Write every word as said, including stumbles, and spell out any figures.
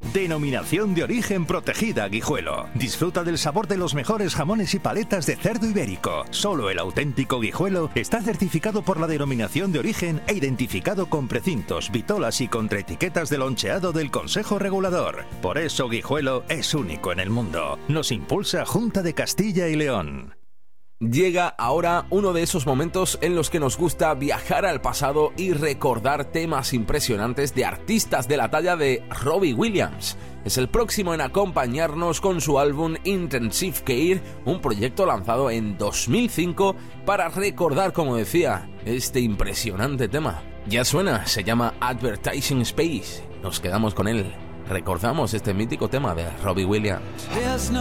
Denominación de origen protegida Guijuelo. Disfruta del sabor de los mejores jamones y paletas de cerdo ibérico. Solo el auténtico Guijuelo está certificado por la denominación de origen e identificado con precintos, vitolas y contraetiquetas de loncheado del Consejo Regulador. Por eso Guijuelo es único en el mundo. Nos impulsa Junta de Castilla y León. Llega ahora uno de esos momentos en los que nos gusta viajar al pasado y recordar temas impresionantes de artistas de la talla de Robbie Williams. Es el próximo en acompañarnos con su álbum Intensive Care, un proyecto lanzado en dos mil cinco para recordar, como decía, este impresionante tema. Ya suena, se llama Advertising Space. Nos quedamos con él. Recordamos este mítico tema de Robbie Williams.